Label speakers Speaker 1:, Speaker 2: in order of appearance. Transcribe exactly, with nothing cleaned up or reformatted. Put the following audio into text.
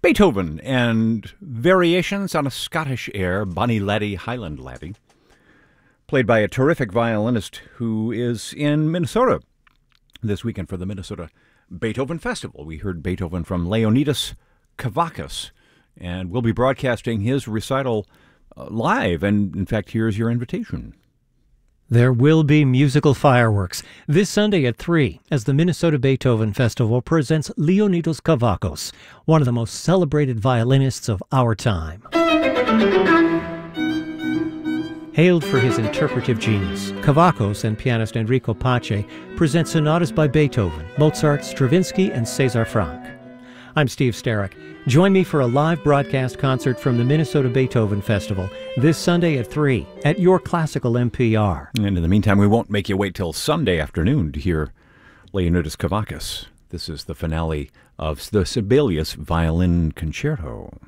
Speaker 1: Beethoven and variations on a Scottish air, Bonnie Laddie, Highland Laddie, played by a terrific violinist who is in Minnesota this weekend for the Minnesota Beethoven Festival. We heard Beethoven from Leonidas Kavakis, and we'll be broadcasting his recital uh, live. And, in fact, here's your invitation.
Speaker 2: There will be musical fireworks this Sunday at three as the Minnesota Beethoven Festival presents Leonidas Kavakos, one of the most celebrated violinists of our time. Hailed for his interpretive genius, Kavakos and pianist Enrico Pace present sonatas by Beethoven, Mozart, Stravinsky, and César Franck. I'm Steve Starrick. Join me for a live broadcast concert from the Minnesota Beethoven Festival this Sunday at three at your classical N P R.
Speaker 1: And in the meantime, we won't make you wait till Sunday afternoon to hear Leonidas Kavakis. This is the finale of the Sibelius Violin Concerto.